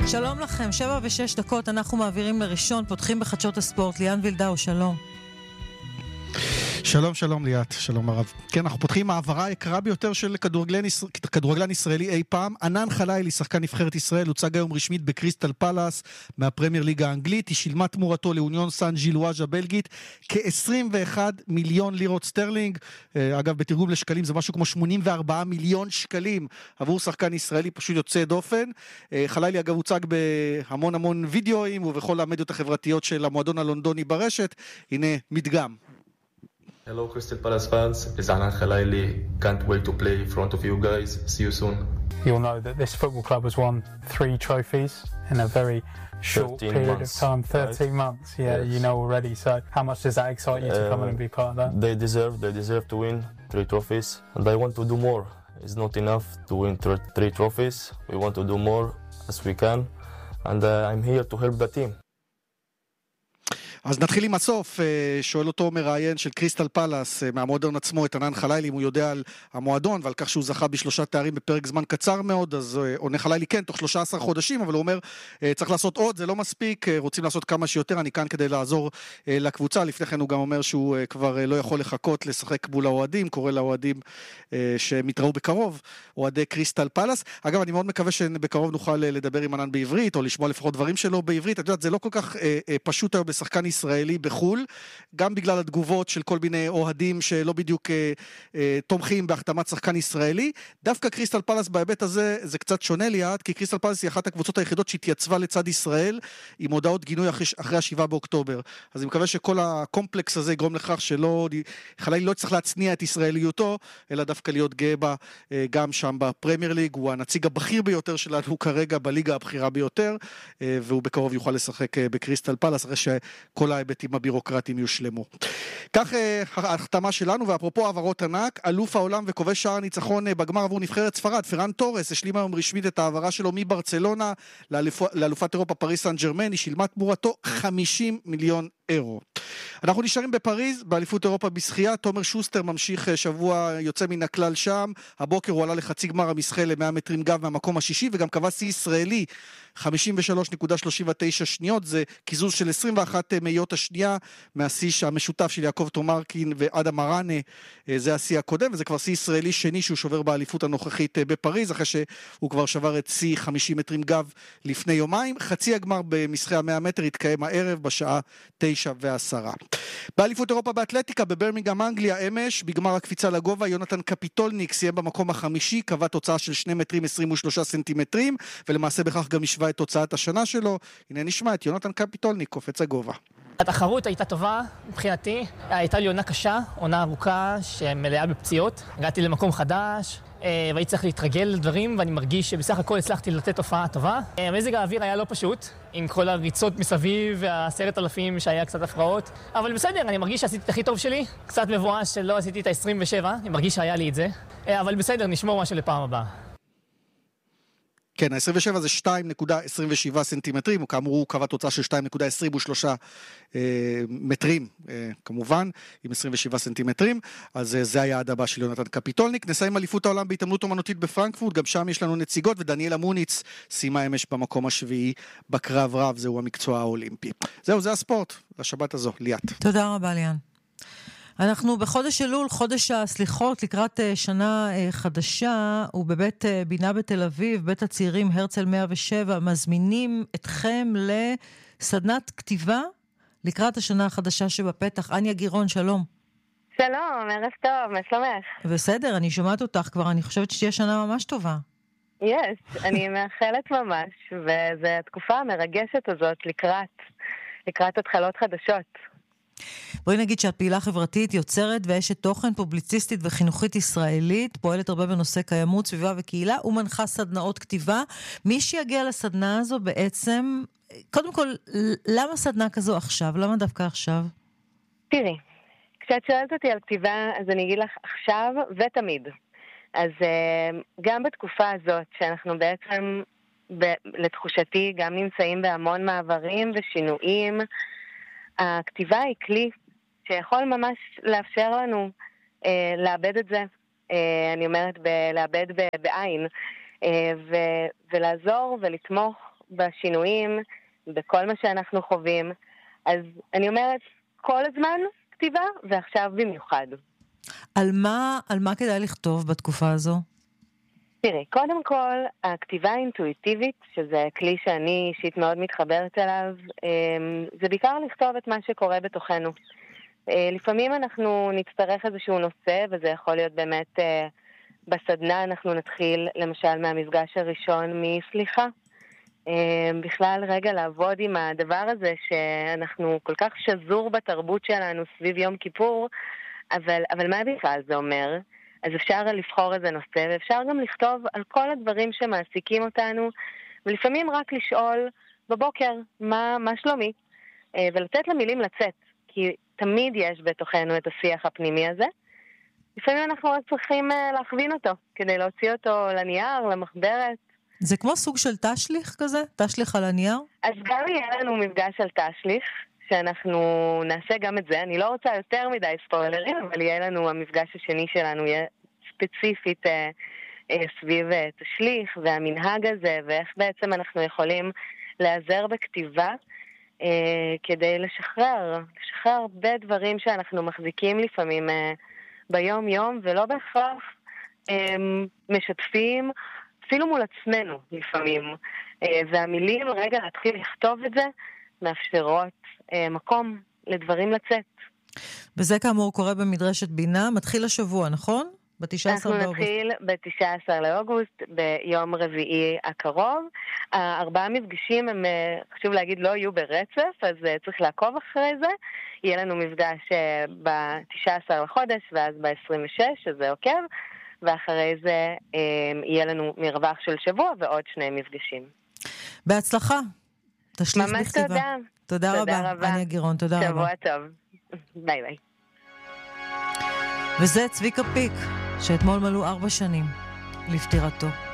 שלום לכם, 7:06, אנחנו מעבירים לראשון, פותחים בחדשות הספורט. ליאן וילדאו, שלום. שלום ליאת, שלום הרב. כן, אנחנו פותחים העברה היקרה ביותר של כדורגלן ישראלי אי פעם. ענן חלילי, שחקן נבחרת ישראל, הוצג היום רשמית בקריסטל פלאס מהפרמייר ליגה האנגלית. היא שילמה תמורתו לאוניון סן ז'ילואז' הבלגית כ-21 מיליון לירות סטרלינג. אגב, בתרגום לשקלים זה משהו כמו 84 מיליון שקלים עבור שחקן ישראלי פשוט יוצא דופן. חלילי אגב הוצג בהמון וידאוים ובכל המדיות החברתיות של המועדון הלונדוני ברשת. הנה מדגם. Hello Crystal Palace fans, it's Anan Khalaili. Can't wait to play in front of you guys. See you soon. You'll know that this football club has won 3 trophies in a very short period of time, 13 months. Yeah, yes. You know already. So how much does that excite you to come in and be part of that? They deserve to win 3 trophies, and I want to do more. It's not enough to win 3 trophies. We want to do more as we can, and I'm here to help the team. אז נתחיל עם הסוף. שואל אותו מראיין של קריסטל פלאס מהמועדון עצמו, את ענן חלילי, אם הוא יודע על המועדון ועל כך שהוא זכה ב3 תארים בפרק זמן קצר מאוד. אז עונה חלילי כן, תוך 13 חודשים, אבל הוא אומר צריך לעשות עוד, זה לא מספיק, רוצים לעשות כמה שיותר, אני כאן כדי לעזור לקבוצה. לפני כן הוא גם אומר שהוא כבר לא יכול לחכות לשחק מול האוהדים, קורא לאוהדים שמתראו בקרוב, אוהדי קריסטל פלאס. אגב, אני מאוד מקווה שבקרוב נוכל לדבר עם ענן בעברית, או לשמוע לפחות דברים שלו בעברית. את יודעת, זה לא כל כך פשוט היום לשחקן ישראלי בחול, גם בגלל התגובות של כל מיני אוהדים שלא בדיוק תומכים בהחתמת שחקן ישראלי. דווקא קריסטל פלאס בהיבט הזה זה קצת שונה ליד, כי קריסטל פלאס היא אחת הקבוצות היחידות שהתייצבה לצד ישראל עם הודעות גינוי אחרי 7 באוקטובר. אז אני מקווה שכל הקומפלקס הזה יגרום לכך חלילי לא צריך להצניע את ישראליותו, אלא דווקא להיות גאה בה גם שם בפרמייר ליג. הוא הנציג הבכיר ביותר שלנו כרגע בליגה הבכירה ביותר, והוא בקרוב יוכל לשחק בקריסטל פלאס אחרי שכל ההיבטים הבירוקרטיים יושלמו. כך ההחתמה שלנו, ואפרופו העברות ענק, אלוף העולם וכובש שער ניצחון בגמר עבור נבחרת ספרד, פרן טורס, השלים היום רשמית את העברה שלו מברצלונה לאלופת אירופה פריס סן ז'רמן. היא שילמה תמורתו 50 מיליון אירו. אנחנו נשארים בפריז, באליפות אירופה בשחייה. תומר שוסטר ממשיך שבוע יוצא מן הכלל שם. הבוקר הוא עלה לחצי גמר המשחה ל100 מטרים גב מהמקום השישי, וגם קבע שיא ישראלי 53.39 שניות, זה קיזוז של 21 מאיות השנייה מהשיא המשותף של יעקב תומרקין ואדם מרנה. זה השיא הקודם, וזה כבר שיא ישראלי שני שהוא שובר באליפות הנוכחית בפריז, אחרי שהוא כבר שבר את שיא 50 מטרים גב לפני יומיים. חצי הגמר במשחי ה100 מטר התקיים הערב בשעה 9:10. באליפות אירופה באתלטיקה בברמינגהאם אנגליה אמש, בגמר הקפיצה לגובה, יונתן קפיטולניק סיים במקום החמישי, קבע תוצאה של 2 מטרים 23 סנטימטרים, ולמעשה בכך גם השווה את תוצאת השנה שלו. הנה נשמע את יונתן קפיטולניק קופץ הגובה. התחרות הייתה טובה מבחינתי, הייתה לי עונה קשה, עונה ארוכה שמלאה בפציעות. הגעתי למקום חדש והייתי צריך להתרגל לדברים, ואני מרגיש שבסך הכל הצלחתי לתת תופעה טובה. מזג האוויר היה לא פשוט, עם כל הריצות מסביב וה10,000 שהיה קצת הפרעות, אבל בסדר, אני מרגיש שעשיתי את הכי טוב שלי. קצת מבואס שלא עשיתי את ה-27, אני מרגיש שהיה לי את זה, אבל בסדר, נשמור משהו לפעם הבאה. כן, ה-27 זה 2.27 סנטימטרים, או כאמור הוא קבע תוצאה של 2.23 מטרים, כמובן, עם 27 סנטימטרים, אז זה היעד הבא של יונתן קפיטולניק. נסיים אליפות העולם בהתעמלות אומנותית בפרנקפורט, גם שם יש לנו נציגות, ודניאלה מוניץ סיימה אמש במקום השביעי בקרב רב, זהו המקצוע האולימפי. זהו, זה הספורט, לשבת הזו, ליאת. תודה רבה, ליאן. אנחנו בחודש אלול, חודש הסליחות, לקראת שנה חדשה, ובבית בינה בתל אביב, בית הצעירים הרצל 107, מזמינים אתכם לסדנת כתיבה לקראת השנה החדשה שבפתח. אניה גירון, שלום. שלום, ערב טוב, מה שלומך? בסדר, אני שומעת אותך כבר, אני חושבת שתהיה שנה ממש טובה. אני מאחלת ממש, וזו התקופה המרגשת הזאת לקראת התחלות חדשות. בואי נגיד שאת פעילה חברתית, יוצרת ואשת תוכן, פובליציסטית וחינוכית ישראלית, פועלת הרבה בנושא קיימות, סביבה וקהילה, ומנחה סדנאות כתיבה. מי שיגיע לסדנה הזו בעצם, קודם כל, למה סדנה כזו עכשיו? למה דווקא עכשיו? תראי, כשאת שואלת אותי על כתיבה, אז אני אגיד לך עכשיו ותמיד. אז גם בתקופה הזאת, שאנחנו בעצם, לתחושתי, גם נמצאים בהמון מעברים ושינויים, הכתיבה היא כלי שיכול ממש לאפשר לנו לאבד את זה, אני אומרת לאבד בעין, ולעזור ולתמוך בשינויים, בכל מה שאנחנו חווים. אז אני אומרת, כל הזמן כתיבה, ועכשיו במיוחד. על מה כדאי לכתוב בתקופה הזו? תראי, קודם כל, הכתיבה האינטואיטיבית, שזה כלי שאני אישית מאוד מתחברת אליו, זה בעיקר לכתוב את מה שקורה בתוכנו. לפעמים אנחנו נצטרך איזשהו נושא, וזה יכול להיות באמת, בסדנה אנחנו נתחיל למשל מהמפגש הראשון מסליחה. בכלל רגע לעבוד עם הדבר הזה שאנחנו כל כך שזור בתרבות שלנו סביב יום כיפור, אבל מה בכלל זה אומר? אז אפשר לבחור איזה נושא, ואפשר גם לכתוב על כל הדברים שמעסיקים אותנו, ולפעמים רק לשאול בבוקר מה שלומי, ולתת למילים לצאת, כי תמיד יש בתוכנו את השיח הפנימי הזה. לפעמים אנחנו רק צריכים להכווין אותו, כדי להוציא אותו לנייר, למחברת. זה כמו סוג של תשליך כזה? תשליך על הנייר? אז גם יהיה לנו מפגש על תשליך, שאנחנו נעשה גם את זה. אני לא רוצה יותר מדי ספוילרים, אבל יהיה לנו, המפגש השני שלנו יהיה ספציפית סביב תשליך והמנהג הזה, ואיך בעצם אנחנו יכולים לעזר בכתיבה כדי לשחרר הרבה דברים שאנחנו מחזיקים לפעמים ביום יום, ולא בהכרח משתפים אפילו מול עצמנו לפעמים. והמילים, רגע להתחיל לכתוב את זה, מאפשרות מקום לדברים לצאת. וזה כאמור קורה במדרשת בינה, מתחיל השבוע, נכון? ב-19 באוגוסט. אנחנו נתחיל ב-19 לאוגוסט, ביום רביעי הקרוב. 4 מפגשים הם, חשוב להגיד, לא יהיו ברצף, אז צריך לעקוב אחרי זה. יהיה לנו מפגש ב-19 לחודש, ואז ב-26, שזה עוקב, ואחרי זה יהיה לנו מרווח של שבוע ועוד 2 מפגשים. בהצלחה. תשליך בכתיבה. ממש תודה. תודה רבה. אני גירון, תודה רבה. שבוע טוב. ביי ביי. וזה צביקה פיק, שאתמול מלאו 4 שנים לפטירתו.